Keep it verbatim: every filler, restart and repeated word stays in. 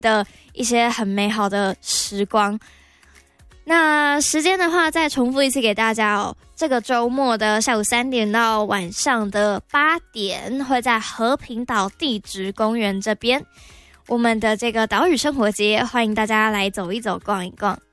的一些很美好的时光。那时间的话再重复一次给大家哦，这个周末的下午三点到晚上的八点会在和平岛地质公园这边，我们的这个岛屿生活节，欢迎大家来走一走逛一逛。